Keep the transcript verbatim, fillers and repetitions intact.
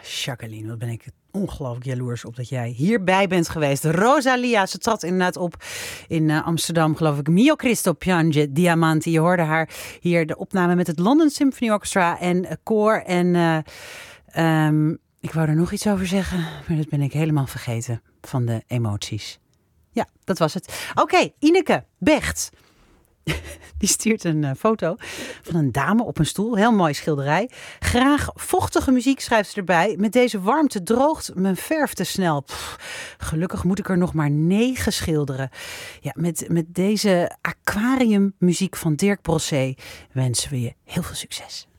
Jacqueline, wat ben ik ongelooflijk jaloers op dat jij hierbij bent geweest. Rosalia, ze trad inderdaad op in uh, Amsterdam, geloof ik. Mio Cristo Piange Diamanti. Je hoorde haar hier de opname met het London Symphony Orchestra en uh, koor. En uh, um, ik wou er nog iets over zeggen, maar dat ben ik helemaal vergeten van de emoties. Ja, dat was het. Oké, okay, Ineke Becht. Die stuurt een uh, foto van een dame op een stoel. Heel mooi schilderij. Graag vochtige muziek, schrijft ze erbij. Met deze warmte droogt mijn verf te snel. Pff, gelukkig moet ik er nog maar negen schilderen. Ja, met, met deze aquariummuziek van Dirk Brossé wensen we je heel veel succes.